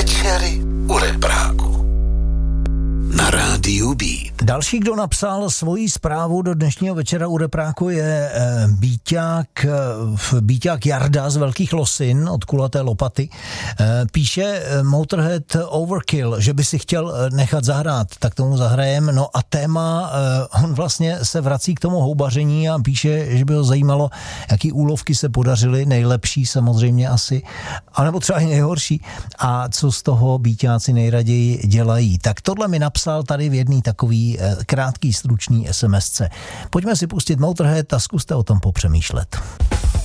Večery u repráku na rádiu Beat. Další, kdo napsal svoji zprávu do dnešního Večera u repráku, je Bíťák Jarda z Velkých Losin od Kulaté lopaty. Píše Motorhead Overkill, že by si chtěl nechat zahrát, tak tomu zahrajem. No a téma, on vlastně se vrací k tomu houbaření a píše, že by ho zajímalo, jaký úlovky se podařily, nejlepší samozřejmě asi, anebo třeba i nejhorší, a co z toho Bíťáci nejraději dělají. Tak tohle mi napsal tady v jedný takový krátký, stručný SMSce. Pojďme si pustit Motorhead a zkuste o tom popřemýšlet.